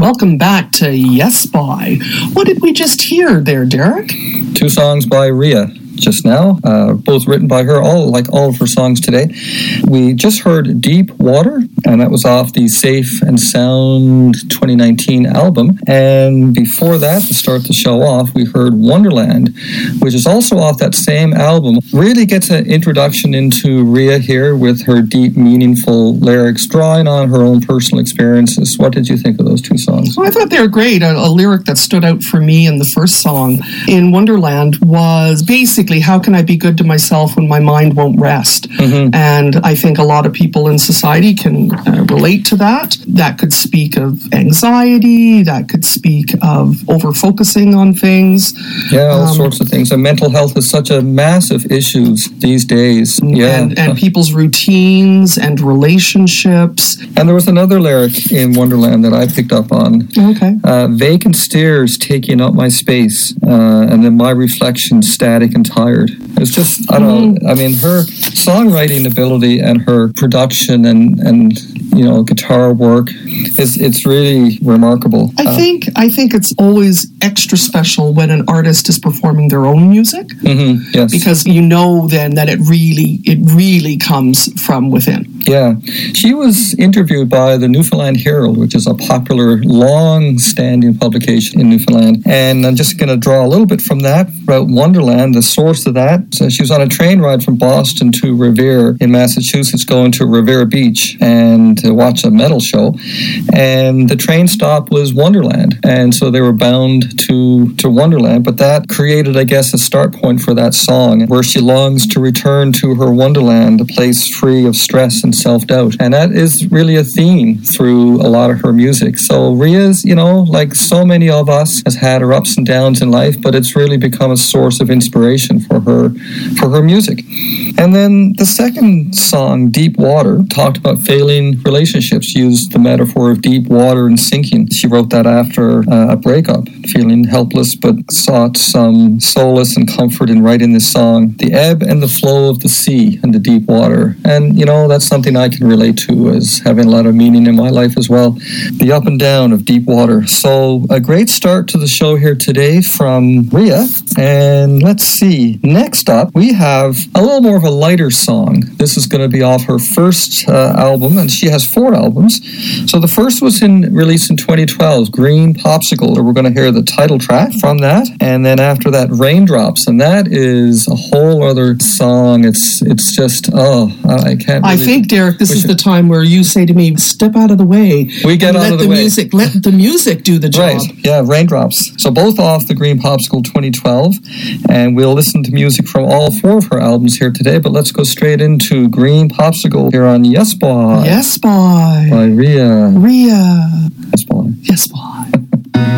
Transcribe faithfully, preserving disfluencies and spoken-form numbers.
Welcome back to Yes By. What did we just hear there, Derek? Two songs by Rhea just now, uh, both written by her, all like all of her songs today. We just heard Deep Water, and that was off the Safe and Sound twenty nineteen album. And before that, to start the show off, we heard Wonderland, which is also off that same album. Really gets an introduction into Rhea here with her deep, meaningful lyrics, drawing on her own personal experiences. What did you think of those two songs? Well, I thought they were great. A, a lyric that stood out for me in the first song in Wonderland was basically, how can I be good to myself when my mind won't rest? Mm-hmm. And I think a lot of people in society can uh, relate to that. That could speak of anxiety. That could speak of over-focusing on things. Yeah, all um, sorts of things. And mental health is such a massive issue these days. Yeah. And, and people's routines and relationships. And there was another lyric in Wonderland that I picked up on. Okay. Uh, vacant stares taking up my space, uh, and then my reflection static and tired. It's just, I don't know, I mean, her songwriting ability and her production and, and you know, guitar work, is it's really remarkable. I uh, think I think it's always extra special when an artist is performing their own music. Mm-hmm, yes. Because you know then that it really, it really comes from within. Yeah. She was interviewed by the Newfoundland Herald, which is a popular, long-standing publication in Newfoundland. And I'm just going to draw a little bit from that about Wonderland, the source of that. So she was on a train ride from Boston to Revere in Massachusetts, going to Revere Beach and to watch a metal show. And the train stop was Wonderland. And so they were bound to, to Wonderland. But that created, I guess, a start point for that song, where she longs to return to her Wonderland, a place free of stress and self-doubt. And that is really a theme through a lot of her music. So Rhea's, you know, like so many of us, has had her ups and downs in life, but it's really become a source of inspiration for her, for her music. And then the second song, Deep Water, talked about failing relationships, used the metaphor of deep water and sinking. She wrote that after uh, a breakup, feeling helpless, but sought some solace and comfort in writing this song. The ebb and the flow of the sea and the deep water. And, you know, that's something I can relate to as having a lot of meaning in my life as well. The up and down of deep water. So a great start to the show here today from Rhea. And let's see. Next up, we have a little more of a lighter song. This is going to be off her first uh, album, and she has four albums. So the first was in released in twenty twelve, Green Popsicle. We're going to hear the title track from that. And then after that, Raindrops. And that is a whole other song. It's it's just, oh, I can't really... I think, Derek, this is should... the time where you say to me, step out of the way. We get out let of the, the way. Music, let the music do the job. Right, yeah, Raindrops. So both off the Green Popsicle twenty twelve. And we'll listen to music from all four of her albums here today. But let's go straight into Green Popsicle here on Yes Boy. Yes Boy. By Rhea. Rhea. Yes Boy. Yes Boy.